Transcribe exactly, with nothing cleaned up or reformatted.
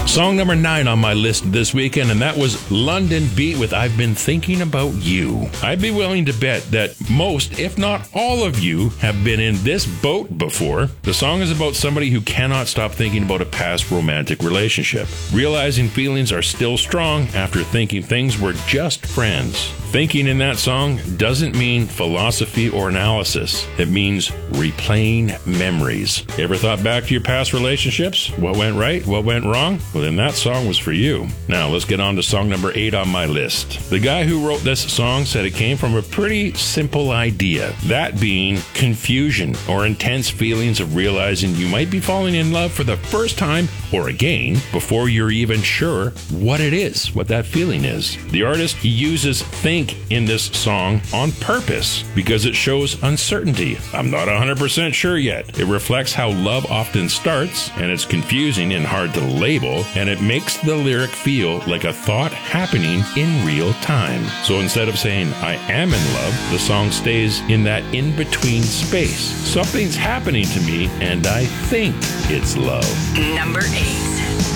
Song number nine on my list this weekend, and that was London Beat with I've Been Thinking About You. I'd be willing to bet that most, if not all of you, have been in this boat before. The song is about somebody who cannot stop thinking about a past romantic relationship, realizing feelings are still strong after thinking things were just friends. Thinking in that song doesn't mean philosophy or analysis. It means replaying memories. Ever thought back to your past relationships? What went right? What went wrong? Well, then that song was for you. Now, let's get on to song number eight on my list. The guy who wrote this song said it came from a pretty simple idea, that being confusion or intense feelings of realizing you might be falling in love for the first time or again before you're even sure what it is, what that feeling is. The artist uses think in this song on purpose because it shows uncertainty. I'm not one hundred percent sure yet. It reflects how love often starts, and it's confusing and hard to label, and it makes the lyric feel like a thought happening in real time. So instead of saying I am in love, the song stays in that in-between space. Something's happening to me, and I think it's love. Number eight.